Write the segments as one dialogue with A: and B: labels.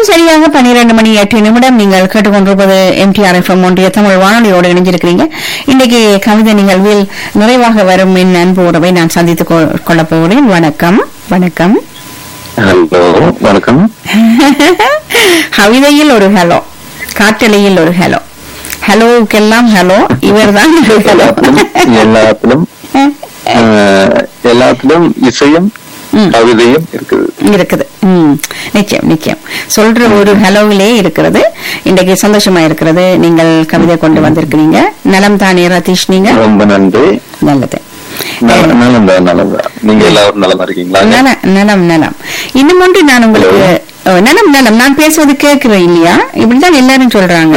A: நேரம் சரியாக 12:08 நீங்கள் கேட்டுக்கொண்டிருப்பது எம்டிஆர் எஃப்எம் ஒன்றிய தமிழ் வானொலியோடு இணைஞ்சிருக்கிறீங்க. இன்னைக்கு கவிதை நிகழ்வில் நிறைவாக வரும் என் அன்பு உறவை நான் சந்தித்துக் கொள்ளப் போகிறேன். வணக்கம். வணக்கம்.
B: ஹலோ. வணக்கம்.
A: கவிதையில் ஒரு ஹலோ, காற்றலையில் ஒரு ஹலோ, ஹலோவுக்கெல்லாம் ஹலோ, இவர்தான் ஹலோ.
B: எல்லாத்திலும் இசையும் கவிதையும் இருக்குது.
A: நிச்சயம் நிச்சயம் சொல்ற ஒரு ஹலோவிலே இருக்கிறது. இன்றைக்கு சந்தோஷமா இருக்கிறது. நீங்கள் கவிதை கொண்டு வந்திருக்கிறீங்க. நலம் தானே ரதீஷ்? நீங்க
B: ரொம்ப நன்றி.
A: நல்லது.
B: நீங்க எல்லாரும் நலமா இருக்கீங்களா?
A: நலம் நலம். இன்னும் ஒன்று நான் உங்களுக்கு நலம் நலம் நான் பேசுவது கேட்கிறேன் இல்லையா? இப்படிதான் எல்லாரும் சொல்றாங்க.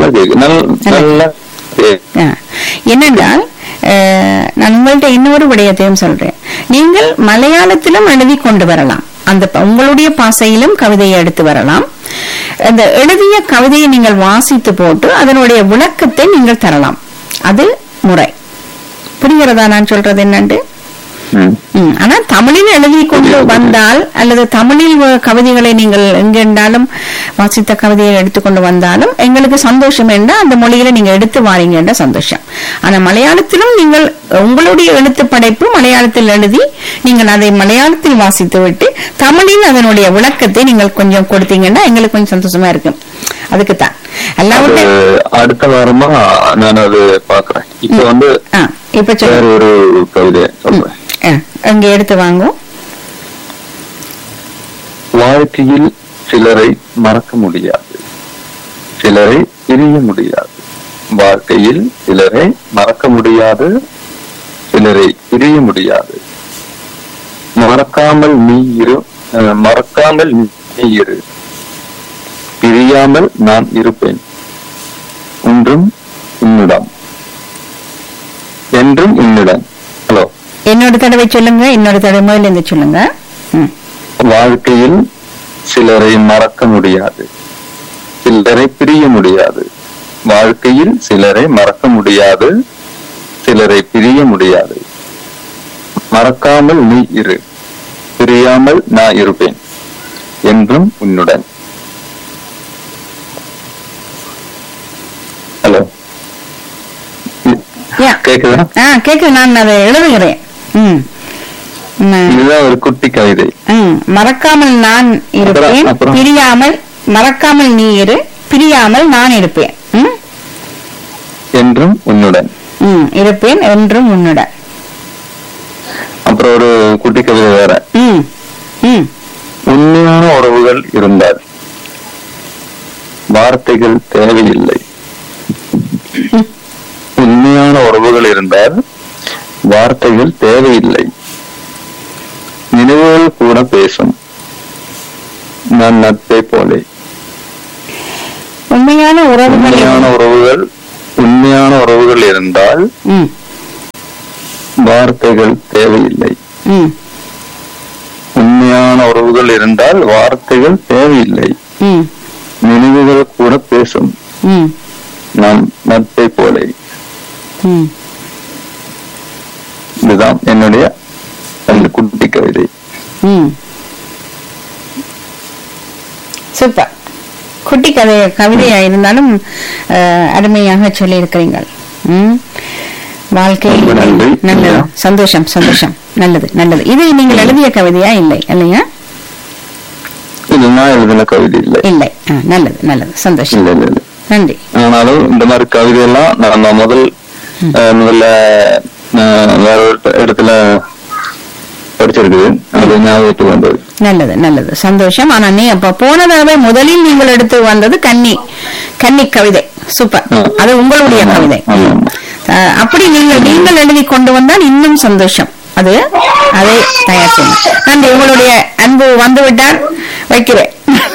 A: என்னென்றால் நான் உங்கள்கிட்ட இன்னொரு விடயத்தையும் சொல்றேன். நீங்கள் மலையாளத்திலும் எழுதி கொண்டு வரலாம். அந்த உங்களுடைய பாசையிலும் கவிதையை எடுத்து வரலாம். அந்த எழுதிய கவிதையை நீங்கள் வாசித்து போட்டு அதனுடைய விளக்கத்தை நீங்கள் தரலாம். அது முறை. புரிகிறதா நான் சொல்றது என்னண்டு? ஆனா தமிழில் எழுதி கொண்டு வந்தால் அல்லது தமிழில் கவிதைகளை நீங்கள் எங்கென்றாலும் வாசித்த கவிதையை எடுத்துக்கொண்டு வந்தாலும் எங்களுக்கு சந்தோஷம் என்றா அந்த மொழியில நீங்க எடுத்து வாரீங்க என்ற சந்தோஷம். ஆனா மலையாளத்திலும் நீங்கள் உங்களுடைய எழுத்து படைப்பு மலையாளத்தில் எழுதி நீங்கள் அதை மலையாளத்தில் வாசித்து விட்டு தமிழில் அதனுடைய விளக்கத்தை நீங்கள் கொஞ்சம் கொடுத்தீங்கன்னா எங்களுக்கு கொஞ்சம் சந்தோஷமா இருக்கும். அதுக்குத்தான் எல்லாவற்றையும்
B: அடுத்த வாரமா நான் அது பாக்குறேன். இப்ப ஒரு கவிதை சொல்றேன்.
A: அங்க எடுத்து வாங்கும்.
B: வாழ்க்கையில் சிலரை மறக்க முடியாது, சிலரை பிரிய முடியாது. வாழ்க்கையில் சிலரை மறக்க முடியாது, சிலரை பிரிய முடியாது. மறக்காமல் நீ இரு, பிரியாமல் நான் இருப்பேன். ஒன்றும் உன்னிடம், என்றும் உன்னிடம். ஹலோ,
A: இன்னொரு தடவை சொல்லுங்க. இன்னொரு தடவை முதல்ல இருந்து சொல்லுங்க.
B: வாழ்க்கையில் சிலரை மறக்க முடியாது, சிலரை பிரிய முடியாது. வாழ்க்கையில் சிலரை மறக்க முடியாது, சிலரை பிரிய முடியாது. மறக்காமல் நீ இரு, பிரியாமல் நான் இருப்பேன். என்றும் உன்னுடன். ஹலோ, கேக்குதா?
A: கேக்குது. நான் அதை எழுதுகிறேன்.
B: இதுதான் ஒரு குட்டி கவிதை.
A: மறக்காமல் நான் இருப்பேன், பிரியாமல். மறக்காமல் நீ இரு, பிரியாமல் நான் இருப்பேன்.
B: என்றும் உன்னுடன்
A: இருப்பேன், என்றும் உன்னுடன்.
B: அப்புறம் ஒரு குட்டி கவிதை வேற. உண்மையான உறவுகள் இருந்தால் வார்த்தைகள் தேவையில்லை. உண்மையான உறவுகள் இருந்தால் வார்த்தைகள் தேவையில்லை. நினைவுகள் கூட பேசும், நான் நட்பை போலே.
A: உண்மையான
B: உறவுகள் இருந்தால் வார்த்தைகள் தேவையில்லை. உண்மையான உறவுகள் இருந்தால் வார்த்தைகள் தேவையில்லை. நினைவுகள் கூட பேசும், நாம் நட்பை போலே. இதுதான் என்னுடைய அந்த குட்டி கவிதை.
A: சூப்பர். குட்டி கவிதையா இருந்தாலும் அருமையாக சொல்லி இருக்கிறீர்கள். வாழ்க்கை நல்லது. சந்தோஷம் சந்தோஷம். நல்லது நல்லது. இது நீங்கள் எழுதிய கவிதையா? இல்லை இல்லையா?
B: இது நான் எழுதின கவிதை இல்லை.
A: இல்லை. நல்லது நல்லது. சந்தோஷம். நன்றி.
B: ஆனாலும் இந்த மாதிரி கவிதை எல்லாம் நான் முதல்ல வேற ஒரு இடத்துல படிச்சிருக்குது. அது ஞாபகத்துக்கு வந்தது.
A: நல்லது நல்லது. சந்தோஷம். ஆனா நீ அப்ப போன தடவை முதலில் நீங்கள் எடுத்து வந்தது கன்னி கவிதை. சூப்பர். அது உங்களுடைய கவிதை. அப்படி நீங்கள் எழுதி கொண்டு வந்தால் இன்னும் சந்தோஷம். அதை தயார் செய்யணும். நன்றி. உங்களுடைய அன்பு வந்து விட்டார். வைக்கிறேன்.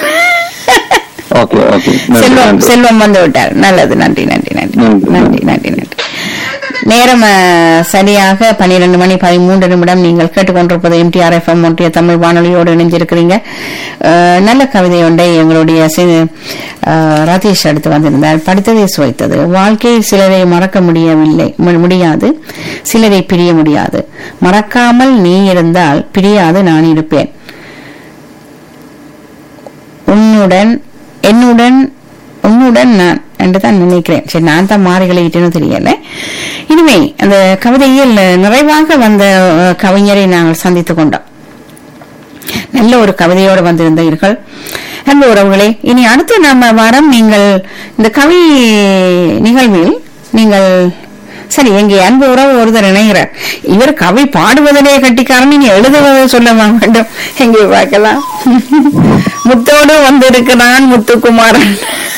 A: செல்வம் வந்து விட்டார். நல்லது. நன்றி நன்றி நன்றி நன்றி நன்றி நன்றி. நேரம் சரியாக 12:13 நீங்கள் கேட்டுக்கொண்டிருப்பது எம்டிஆர் எஃப்எம் ஒன்றிய தமிழ் வானொலியோடு இணைஞ்சிருக்கிறீங்க. நல்ல கவிதை ஒன்றை எங்களுடைய ரதீஷ் எடுத்து வந்திருந்தார். படித்ததை சுவைத்தது. வாழ்க்கையில் சிலரை மறக்க முடியாது, சிலரை பிரிய முடியாது. மறக்காமல் நீ இருந்தால் பிரியாது நான் இருப்பேன். என்னுடன் உன்னுடன் நான் என்று தான் நினைக்கிறேன். சரி, நான் தான் மாறிகளிட்டேன்னு தெரியல. இனிமே அந்த கவிதையில் நிறைவாக வந்த கவிஞரை நாங்கள் சந்தித்துக் கொண்டோம். நல்ல ஒரு கவிதையோடு வந்திருந்தீர்கள் அன்பு உறவுகளே. இனி அடுத்து நம்ம வாரம் நீங்கள் இந்த கவி நிகழ்வில் நீங்கள் சரி, எங்கே அன்பு உறவு ஒருத்தர் இணைகிறார். இவர் கவி பாடுவதிலே கட்டிக்காரன், நீ எழுதுவதை சொல்ல வேண்டும். எங்கே பார்க்கலாம். முத்தோடு வந்திருக்கிறான் முத்துக்குமாரன்.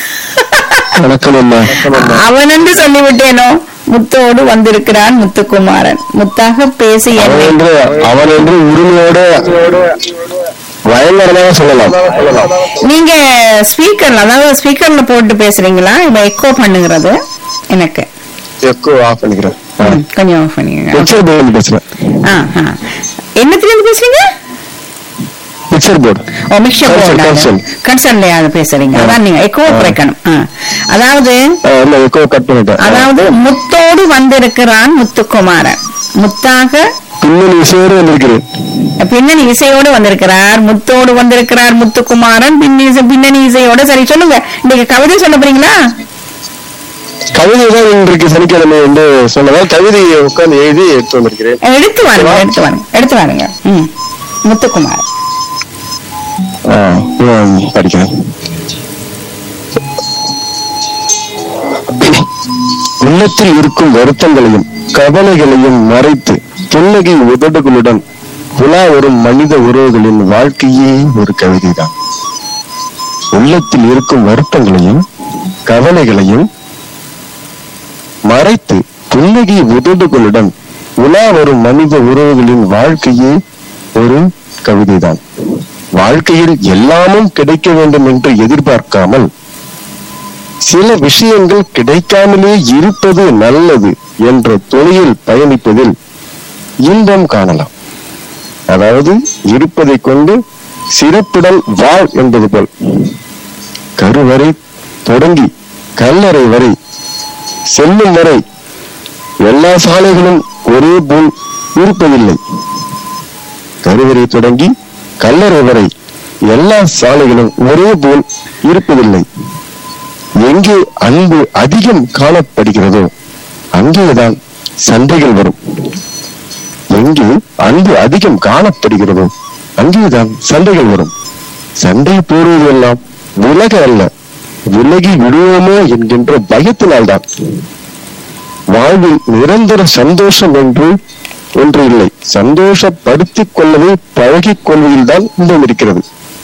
A: அவன் என்று சொல்லிவிட்டேனோ. முத்தோடு வந்திருக்கிறான் முத்துக்குமாரன். முத்தாக பேசி
B: அவன் என்று உரிமையோடு பயங்கரமாக சொல்லலாம்.
A: நீங்க ஸ்பீக்கர்ல, அதாவது ஸ்பீக்கர்ல போட்டு பேசுறீங்களா? இப்ப எக்கோ பண்ணுகிறது எனக்கு.
B: எக்கோ ஆஃப் பண்ணிக்கிறேன்.
A: கொஞ்சம் ஆஃப் பண்ணிக்கிறேன்.
B: பேசுறேன்.
A: என்னத்துல இருந்து பேசுறீங்க?
B: Mixer board.
A: ஓ, மிக்சர் போர்டு கன்சர்ன்ல பேசுறீங்க. அதான் நீங்க எக்கோ குறைக்கணும். அதாவது அதாவது முத்தோடு வந்திருக்கிறான் முத்துக்குமாரன். முத்தாக
B: பின்னணி இசையோடு வந்திருக்கிறேன்.
A: பின்னணி இசையோடு வந்திருக்கிறார். முத்தோடு வந்திருக்கிறார் முத்துக்குமாரன் பின்னணி இசையோட. சரி, சொல்லுங்க, இன்னைக்கு கவிதை சொல்ல போறீங்களா?
B: கவிதை தான் இன்றைக்கு சனிக்கிழமை என்று சொன்னதால் கவிதையை உட்கார்ந்து எழுதி எடுத்து வந்திருக்கிறேன்.
A: எடுத்து வாருங்க. முத்துக்குமார்
B: படிக்கிறேன். உள்ளத்தில் இருக்கும் வருத்தங்களையும் கவலைகளையும் மறைத்து புன்னகை உதடுகளுடன் புலா வரும் மனித உறவுகளின் வாழ்க்கையே ஒரு கவிதைதான். உள்ளத்தில் இருக்கும் வருத்தங்களையும் கவலைகளையும் மறைத்து புன்னகை உதடுகளுடன் உலா வரும் மனித உறவுகளின் வாழ்க்கையே ஒரு கவிதைதான். வாழ்க்கையில் எல்லாமும் கிடைக்க வேண்டும் என்று எதிர்பார்க்காமல் சில விஷயங்கள் கிடைக்காமலே இருப்பது நல்லது என்ற துணையில் பயணிப்பதில் இன்பம் காணலாம். அதாவது இருப்பதை கொண்டு சிறப்புடன் வாழ் என்பது போல் கருவறை தொடங்கி கல்லறை வரை செல்லும் வரை எல்லா சாலைகளும் ஒரே போல் இருப்பதில்லை. கருவறை தொடங்கி கல்லறை வரை எல்லா சாலைகளும் ஒரே போல் இருப்பதில்லை. எங்கே அன்பு அதிகம் காணப்படுகிறதோ அங்கேதான் சண்டைகள் வரும். எங்கே அன்பு அதிகம் காணப்படுகிறதோ அங்கேதான் சண்டைகள் வரும். சண்டை போடுவதெல்லாம் உலக அல்ல, விலகி விடுவோமோ என்கின்ற பயத்தினால்தான். வாழ்வில் நிரந்தர சந்தோஷம் என்று ஒன்று இல்லை. சந்தோஷப்படுத்திக் கொள்ளவே பழகிக் கொள்வதில் தான் இன்பம் இருக்கிறது.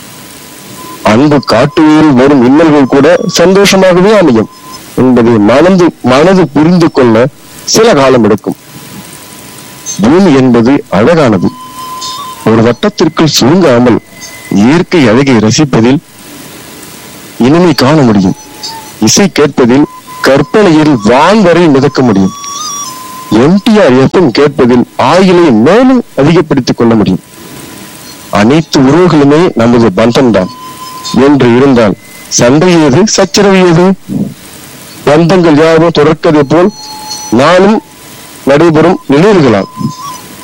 B: அன்பு காட்டுவதில் வரும் இன்னல்கள் கூட சந்தோஷமாகவே அமையும் என்பதை மனது புரிந்து கொள்ள சில காலம் எடுக்கும். பூமி என்பது அழகானது. ஒரு வட்டத்திற்குள் சுருங்காமல் இயற்கை அழகை ரசிப்பதில் இனிமை காண முடியும். இசை கேட்பதில் கற்பனையில் வான் வரை மிதக்க முடியும். எம்டிஆர் எஃப்எம் கேட்பதில் ஆயுளை மேலும் அதிகப்படுத்திக் கொள்ள முடியும். அனைத்து உறவுகளுமே நமது பந்தம்தான் என்று இருந்தால் சண்டை ஏது, சச்சரவு ஏது? பந்தங்கள் யாரும் தொடர்க்கதை போல் நானும் நடைபெறும் நிலைகளால்